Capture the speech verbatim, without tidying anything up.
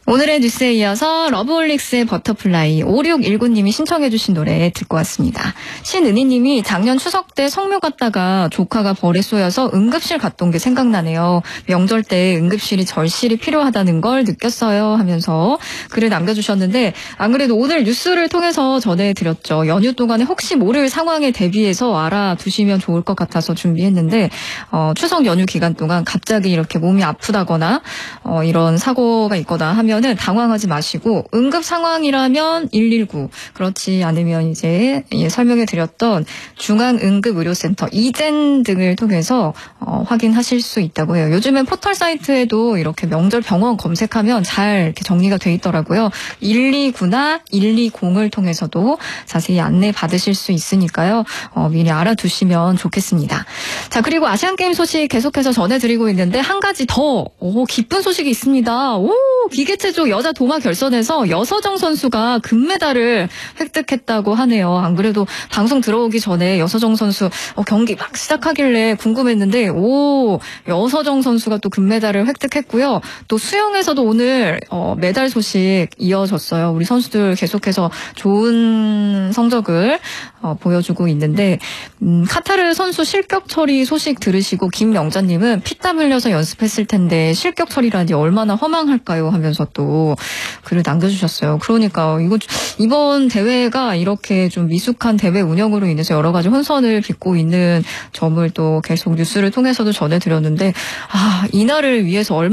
오늘의 뉴스에 이어서 러브홀릭스의 버터플라이 오육일구 님이 신청해 주신 노래 듣고 왔습니다. 신은희 님이 작년 추석 때 성묘 갔다가 조카가 벌에 쏘여서 응급실 갔던 게 생각나네요. 명절 때 응급실이 절실히 필요하다는 걸 느꼈어요 하면서 글을 남겨주셨는데, 안 그래도 오늘 뉴스를 통해서 전해드렸죠. 연휴 동안에 혹시 모를 상황에 대비해서 알아두시면 좋을 것 같아서 준비했는데, 어, 추석 연휴 기간 동안 갑자기 이렇게 몸이 아프다거나 어, 이런 사고가 있거나 하면 는 당황하지 마시고 응급 상황이라면 일일구, 그렇지 않으면 이제 예, 설명해 드렸던 중앙응급의료센터 이젠 등을 통해서 어, 확인하실 수 있다고 해요. 요즘엔 포털 사이트에도 이렇게 명절 병원 검색하면 잘 이렇게 정리가 돼 있더라고요. 일이구나 일이공을 통해서도 자세히 안내 받으실 수 있으니까요. 어, 미리 알아두시면 좋겠습니다. 자, 그리고 아시안게임 소식 계속해서 전해드리고 있는데 한 가지 더 오, 기쁜 소식이 있습니다. 오, 기계체조 여자 동아 결선에서 여서정 선수가 금메달을 획득했다고 하네요. 안 그래도 방송 들어오기 전에 여서정 선수 어, 경기 막 시작하길래 궁금했는데, 오, 여서정 선수가 또 금메달을 획득했고요. 또 수영에서도 오늘 어, 메달 소식 이어졌어요. 우리 선수들 계속해서 좋은 성적을 어, 보여주고 있는데, 음, 카타르 선수 실격 처리 소식 들으시고 김명자님은 피땀 흘려서 연습했을 텐데 실격 처리라니 얼마나 허망할까요 하면서 또 글을 남겨주셨어요. 그러니까 이거 이번 대회가 이렇게 좀 미숙한 대회 운영으로 인해서 여러 가지 혼선을 빚고 있는 점을 또 계속 뉴스를 통해서도 전해드렸는데, 아, 이날을 위해서 얼마